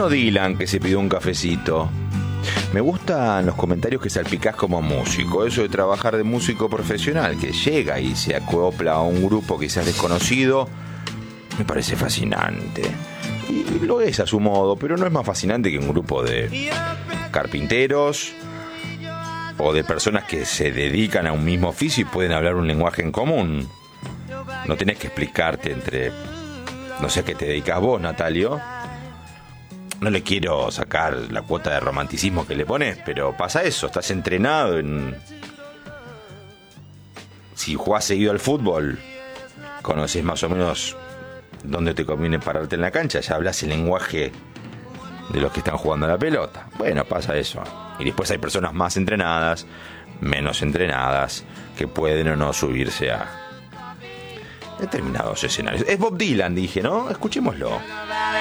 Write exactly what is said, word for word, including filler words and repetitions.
vino Dylan, que se pidió un cafecito. Me gustan los comentarios que salpicás como músico. Eso de trabajar de músico profesional, que llega y se acopla a un grupo quizás desconocido, me parece fascinante. Y lo es a su modo, pero no es más fascinante que un grupo de carpinteros o de personas que se dedican a un mismo oficio y pueden hablar un lenguaje en común. No tenés que explicarte entre... No sé a qué te dedicas vos, Natalio. No le quiero sacar la cuota de romanticismo que le pones, pero pasa eso, estás entrenado en... Si jugás seguido al fútbol, conoces más o menos dónde te conviene pararte en la cancha, ya hablas el lenguaje de los que están jugando a la pelota. Bueno, pasa eso. Y después hay personas más entrenadas, menos entrenadas, que pueden o no subirse a determinados escenarios. Es Bob Dylan, dije, ¿no? Escuchémoslo.